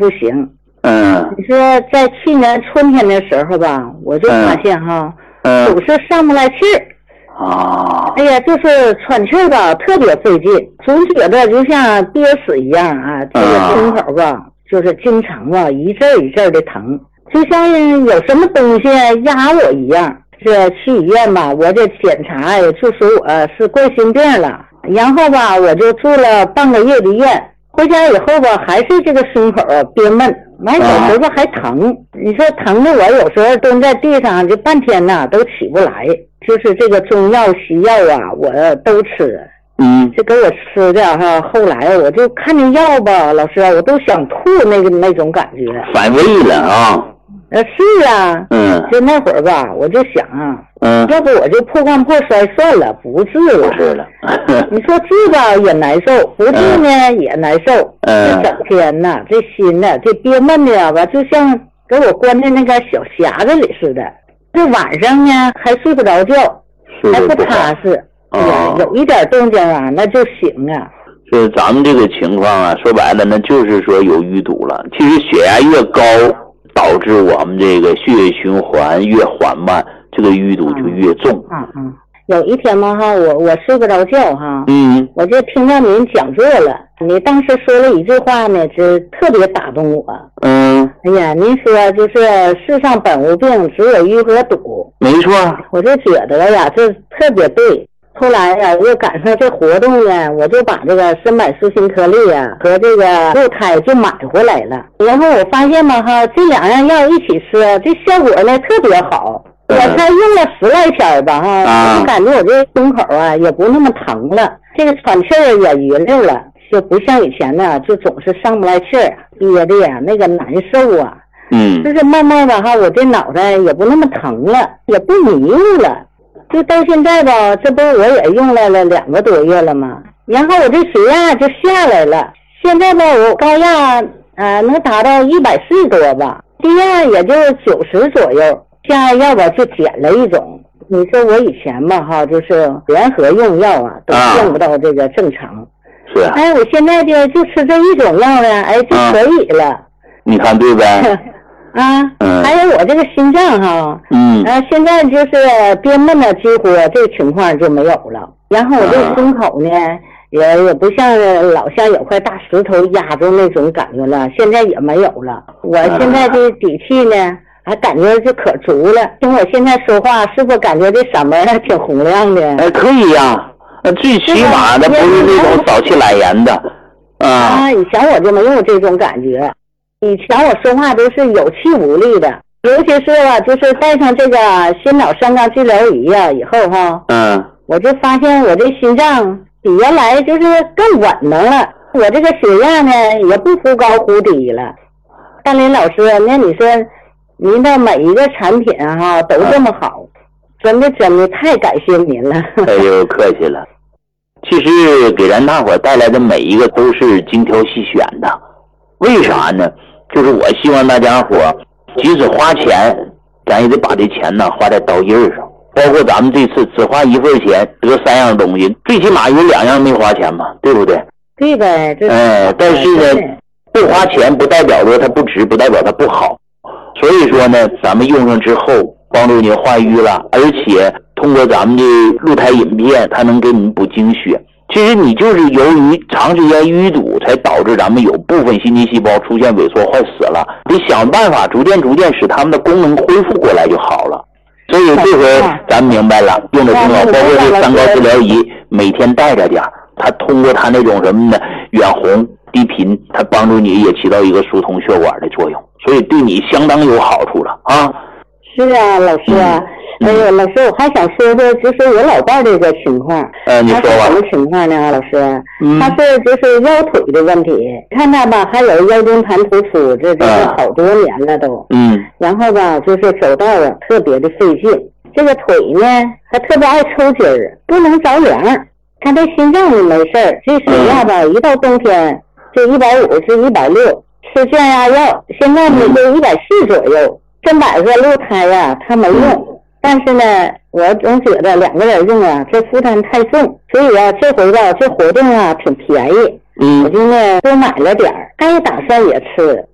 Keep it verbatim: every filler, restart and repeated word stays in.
不行。 嗯， 你说在去年春天的时候吧，我就发现哈， 嗯， 总是上不来气儿。 啊， 哎呀，就是喘气儿吧，特别费劲，总觉得就像憋死一样啊。这个胸口吧，啊、就是经常吧一阵一阵的疼，就像有什么东西压我一样。这去医院吧，我这检查也就说我是冠心病了，然后吧我就住了半个月的院，回家以后吧还是这个胸口憋闷，完有时候吧还疼。你说疼的我有时候蹲在地上这半天呐都起不来。就是这个中药西药啊我都吃， 嗯， 这给我吃的哈，后来我就看见药吧，老师我都想吐那个那种感觉， 反胃了啊。 呃是啊， 嗯， 就那会儿吧，我就想啊， 嗯， 要不我就破罐破摔算了，不治了。 不治了。 你说治吧也难受，不治呢、嗯、也难受。 嗯， 这整天呐，这心呐，这憋闷的吧，就像给我关在那个小匣子里似的。这晚上呢还睡不着觉，还不踏实。哎呀，有一点动静啊，那就行啊。 是咱们这个情况啊，说白了那就是说有淤堵了。其实血压越高，导致我们这个血液循环越缓慢，这个淤堵就越重。 嗯嗯。嗯有一天嘛哈，我我睡不着觉哈， 嗯， 我就听到您讲座了，你当时说了一句话呢，就特别打动我。 嗯， 哎呀，您说就是世上本无病，只有淤和堵。 没错， 我就觉得呀，这特别对。后来呀，又赶上这活动呢，我就把这个深百舒心颗粒啊和这个鹿胎就买回来了。然后我发现嘛哈，这两样药一起吃，这效果呢特别好。我才用了十来天吧哈， 啊、 我感觉我这胸口啊也不那么疼了，这个喘气儿也匀溜了，就不像以前呢，就总是上不来气儿，憋的呀那个难受啊。 嗯， 就是慢慢的哈，我这脑袋也不那么疼了，也不迷糊了。就到现在吧，这不我也用来了两个多月了吗？然后我这血压就下来了，现在吧我高压呃能达到一百四多吧，低压也就九十左右。现在药吧就减了一种，你说我以前吧哈，就是联合用药啊，都用不到这个正常。 是啊。 哎，我现在就就吃这一种药呢，哎就可以了。啊、 你看对呗？ 啊，嗯。还有我这个心脏哈，嗯，呃，现在就是憋闷了，几乎这个情况就没有了。然后我这个胸口呢，啊、也也不像老像有块大石头压住那种感觉了，现在也没有了。我现在这底气呢。还感觉就可足了，听我现在说话，是不是感觉这嗓门还挺洪亮的？ 哎，可以呀、啊，最起码的不是那种扫气懒言的。啊, 啊，以前我就没有这种感觉，以前我说话都是有气无力的，尤其是啊，就是带上这个心脑三缸治疗仪啊以后哈， 嗯， 我就发现我这心脏比原来就是更稳当了，我这个血压呢也不忽高忽低了。甘霖老师，那你说。您的每一个产品哈、啊、都这么好，真的真的太感谢您了。 哎呦，客气了。其实给咱大伙带来的每一个都是精挑细选的，为啥呢？就是我希望大家伙即使花钱，咱也得把这钱呢花在刀刃上。包括咱们这次只花一份钱得三样东西，最起码有两样没花钱嘛，对不对？ 对呗。 哎，但是呢，不花钱不代表着它不值，不代表它不好。所以说呢，咱们用上之后帮助您化瘀了，而且通过咱们的鹿胎饮片，它能给你补精血。其实你就是由于长时间淤堵，才导致咱们有部分心肌细胞出现萎缩坏死了。你想办法逐渐逐渐使它们的功能恢复过来就好了。所以这回咱明白了，用的中药，包括这三高治疗仪，每天带着点，它通过它那种什么呢，远红低频，它帮助你也起到一个疏通血管的作用。所以对你相当有好处了啊！ 是啊，老师啊，嗯、哎呦，老师，我还想说说，就是我老伴这个情况。 呃，你说吧。 他是什么情况呢，老师？嗯、他是就是腰腿的问题，看他吧，还有腰间盘突出，这这是好多年了都。嗯。然后吧，就是走道啊，特别的费劲。这个腿呢，还特别爱抽筋儿，不能着凉。他这心脏也没事儿，这血压吧，一到冬天就一百五至一百六。吃降压药，现在呢就一百四左右。这买个鹿胎呀，他没用，但是呢，我总觉得两个人用啊，这负担太重，所以啊，这回吧，这活动啊挺便宜，嗯，我就呢多买了点儿，该打算也吃。